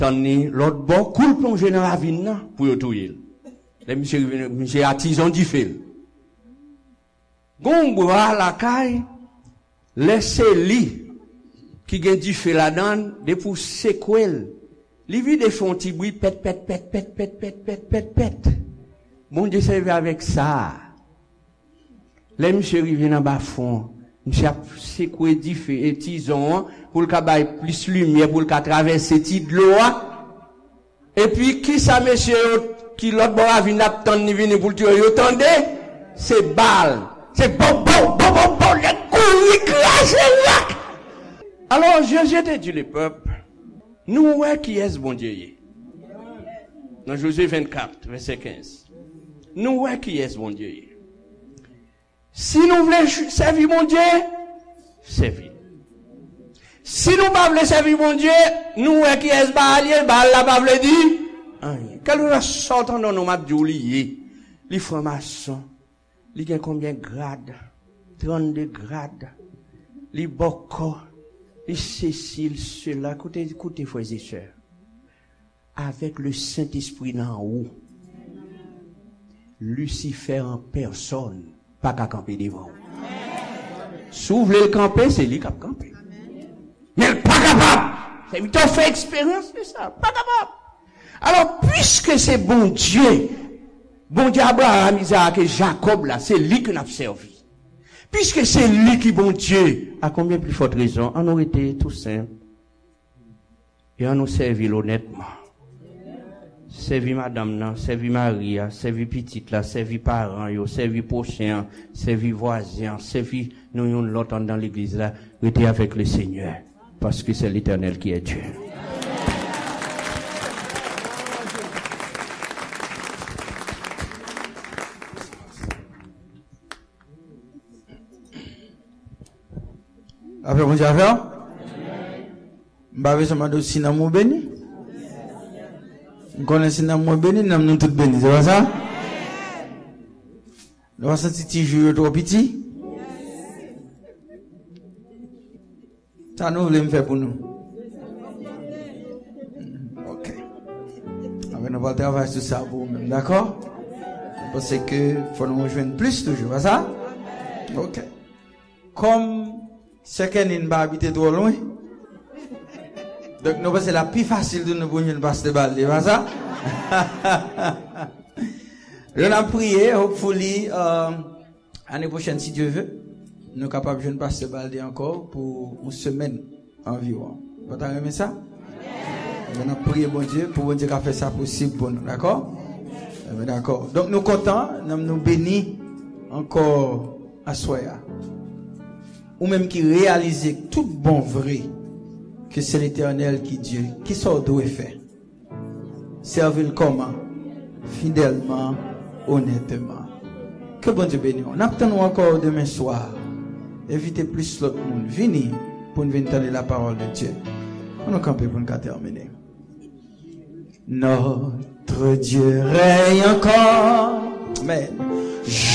Tandis l'autre bord, coule plonger dans la vigne, pour y touiller. Les monsieur artisan du fil. Gon bois la caille, laissez li, qui gagne du fil là-dedans, de pour séquel. Li vide des fonds ti bruit, pète. Bon Dieu servi avec ça. Les monsieur rive dans bas fond. Monsieur a secoué du fil et tison, pour le cabaye plus lumière, pour le traverser ti de l'eau. Et puis, qui ça, monsieur, qui l'autre bord a venu attendre, ni venu pour le tuer, vous entendez? C'est balle. C'est bon, les couilles crachent là. Alors, Jésus te dit le peuple, nous, ouais, qui est ce bon Dieu? Dans Josué 24, verset 15. Nous, ouais, qui est ce bon Dieu? Si nous voulons servir mon Dieu, servir. Si nous ne voulons pas servir mon Dieu, nous, ouais, qui est ce balier, la pas veut dire, quel est sortant dans nos maps d'oublier? Les francs-maçons, ils ont combien de grades? 32 grades. Les bocaux, les Cécile, ceux-là. Écoutez, frères et sœurs. Avec le Saint-Esprit en haut, Lucifer en personne, pas qu'à camper devant. Si vous voulez le camper, c'est lui qui a campé. Mais pas capable. C'est toi fait expérience de ça. Pas capable. Alors, puisque c'est bon Dieu Abraham, Isaac et Jacob là, c'est lui qui nous a servi. Puisque c'est lui qui bon Dieu, à combien plus forte raison, on aurait été tout simple. Et on nous servi honnêtement. Servi madame là, servi Maria, servi petite là, servi parents yo, servi prochain, servi voisin, servi nous l'autre dans l'église là, était avec le Seigneur. Parce que c'est l'Éternel qui est Dieu. Après, mon Dieu, affaire? M'bave sama do sinamou béni. M'connait sinamou béni, nous tout béni, c'est pas ça? Nous avons senti petit jour trop petit. Ça nous voulons faire pour nous. Ok. Alors, nous allons travailler sur ça pour nous-mêmes, d'accord? Parce que faut nous rejoindre plus toujours, pas ça? Ok. Comme chacun n'est pas habité trop loin, donc nous c'est la plus facile de nous venir passer de balle, pas ça? Je l'ai prié, hopefully, l'année prochaine, si Dieu veut, nous sommes capables de passer de balle encore pour une semaine environ. Vous avez aimé ça? On a prié bon Dieu pour bon Dieu qui a fait ça possible pour nous, d'accord? D'accord. Donc nous sommes contents, nous bénis encore à Soya. Ou même qui réalise tout bon vrai que c'est l'Éternel qui Dieu, qui sort doit faire. Servir comment? Fidèlement, honnêtement. Que bon Dieu bénisse. On attend encore demain soir. Évitez plus l'autre monde. Venez pour nous entendre la parole de Dieu. On va camper pour nous terminer. Notre Dieu règne encore. Amen.